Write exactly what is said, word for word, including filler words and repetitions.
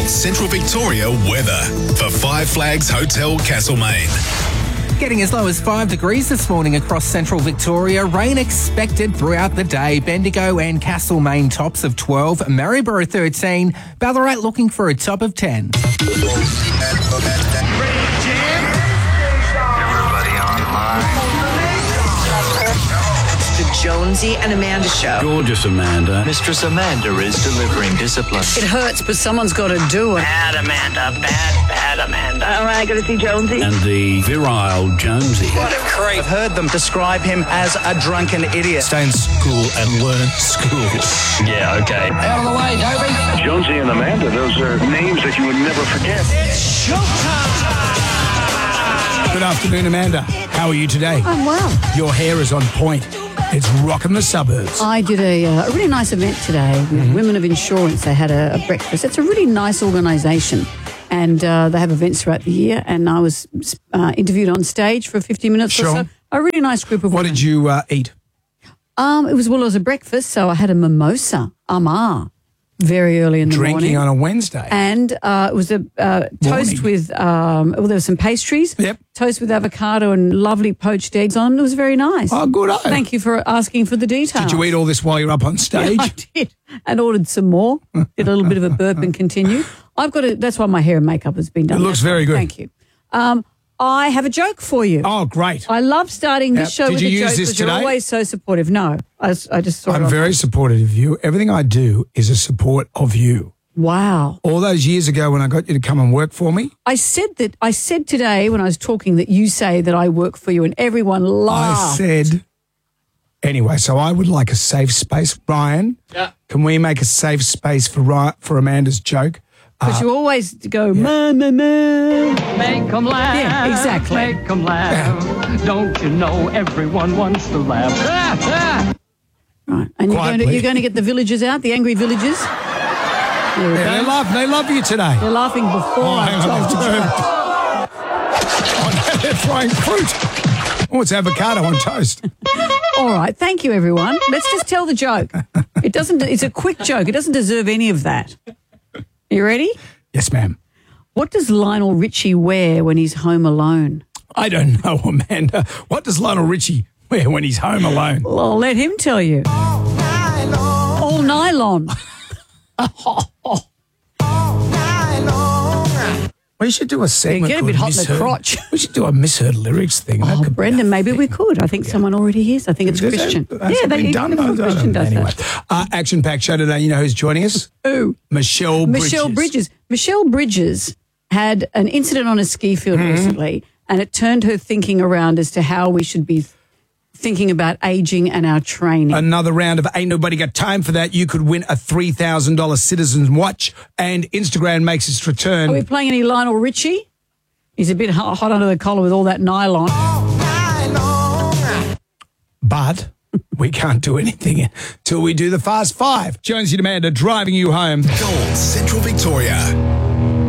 Central Victoria weather for Five Flags Hotel Castlemaine. Getting as low as five degrees this morning across central Victoria. Rain expected throughout the day. Bendigo and Castlemaine tops of twelve. Maryborough thirteen. Ballarat looking for a top of ten. Everybody online. The Jonesy and Amanda Show. Gorgeous Amanda. Mistress Amanda is delivering discipline. It hurts, but someone's got to do it. Bad Amanda, bad, bad Amanda. All right, going to see Jonesy. And the virile Jonesy. What a creep. I've heard them describe him as a drunken idiot. Stay in school and learn school. Yeah, okay. Out of the way, Toby. Jonesy and Amanda, those are names that you would never forget. It's showtime. Good afternoon, Amanda. How are you today? I'm well. Your hair is on point. It's rocking the suburbs. I did a, uh, a really nice event today with Mm-hmm. Women of Insurance. They had a, a breakfast. It's a really nice organisation, and uh, they have events throughout the year. And I was uh, interviewed on stage for fifty minutes Sure. or so. A really nice group of What women. did you uh, eat? Um, it was well, it was a breakfast, so I had a mimosa, amar, very early in the Drinking morning. on a Wednesday. And uh, it was a uh, toast Morning. with, um, well, there were some pastries. Yep. Toast with avocado and lovely poached eggs on. It was very nice. Oh, good. eh? Thank you for asking for the details. Did you eat all this while you're up on stage? I did, and ordered some more. Did a little bit of a burp and continued. I've got to, that's why my hair and makeup has been done. It looks That's very why. good. Thank you. Um, I have a joke for you. Oh, great. I love starting this Yep. show Did with you a use joke this because you're today? always so supportive. No, I, s- I just saw it I'm on- very supportive of you. Everything I do is a support of you. Wow. All those years ago when I got you to come and work for me, I said that. I said today when I was talking that you say that I work for you, and everyone I laughed. said... Anyway, so I would like a safe space. Ryan, Yeah. can we make a safe space for Ry- for Amanda's joke? Because you always go, ma, ma, ma. Make them laugh. Yeah, exactly. Make them laugh. Don't you know everyone wants to laugh? Ah, ah. Right. And you're Quiet, going, to, please. you're going to get the villagers out, the angry villagers? There we Yeah, they go. love, they love you today. They're laughing before Oh, I hang on, told they've you. turned. Oh, no, they're throwing fruit. Oh, it's avocado on toast. All right, thank you, everyone. Let's just tell the joke. It doesn't. It's a quick joke. It doesn't deserve any of that. You ready? Yes, ma'am. What does Lionel Richie wear when he's home alone? I don't know, Amanda. What does Lionel Richie wear when he's home alone? Well, I'll let him tell you. All nylon. We should do a segment. Get a bit called hot in the Misheard. crotch. We should do a misheard lyrics thing. That Oh, could be Brendan, a maybe we thing. could. I think someone already is. I think it's Does that- Christian. Has it they been done? I think No, Christian does anyway, that. uh, action-packed show today. You know who's joining us? Who? Michelle Bridges. Michelle Bridges. Michelle Bridges had an incident on a ski field Mm-hmm. recently, and it turned her thinking around as to how we should be thinking about aging and our training. Another round of Ain't Nobody Got Time for That. You could win a three thousand dollars Citizen's watch, and Instagram makes its return. Are we playing any Lionel Richie? He's a bit hot, hot under the collar with all that nylon. But we can't do anything till we do the Fast Five. Jonesy and Amanda driving you home. Gold Central Victoria.